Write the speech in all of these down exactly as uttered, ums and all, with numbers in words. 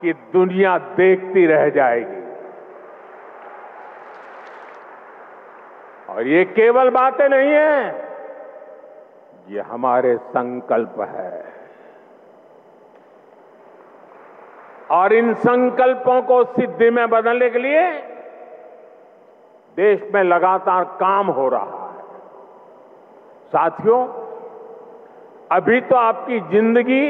कि दुनिया देखती रह जाएगी। और ये केवल बातें नहीं है, ये हमारे संकल्प है। और इन संकल्पों को सिद्धि में बदलने के लिए देश में लगातार काम हो रहा है। साथियों, अभी तो आपकी जिंदगी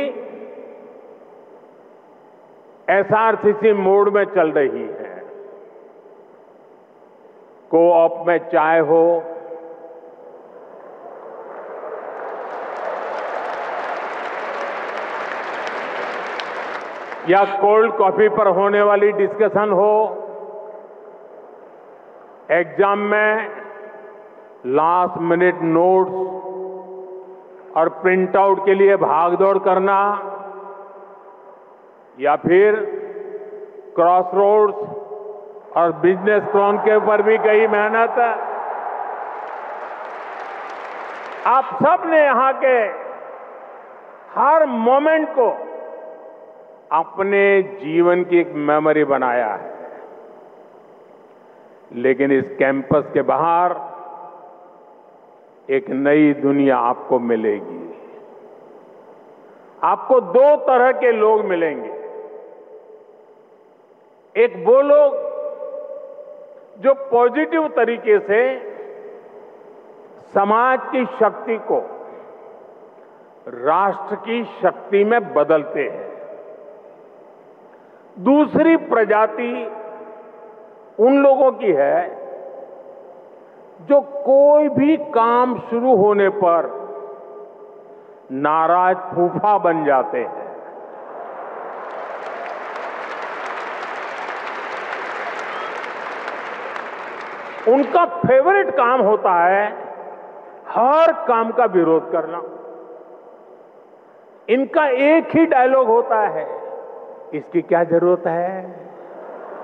एसआरसीसी मोड में चल रही है। को-ऑप में चाय हो, या कोल्ड कॉफी पर होने वाली डिस्कशन हो, एग्जाम में लास्ट मिनट नोट्स और प्रिंट आउट के लिए भागदौड़ करना, या फिर क्रॉस रोड्स और बिजनेस क्लोन के ऊपर भी कई मेहनत। आप सब ने यहां के हर मोमेंट को अपने जीवन की एक मेमोरी बनाया है। लेकिन इस कैंपस के बाहर एक नई दुनिया आपको मिलेगी। आपको दो तरह के लोग मिलेंगे। एक वो लोग जो पॉजिटिव तरीके से समाज की शक्ति को राष्ट्र की शक्ति में बदलते हैं। दूसरी प्रजाति उन लोगों की है जो कोई भी काम शुरू होने पर नाराज फूफा बन जाते हैं। उनका फेवरेट काम होता है हर काम का विरोध करना। इनका एक ही डायलॉग होता है, इसकी क्या जरूरत है।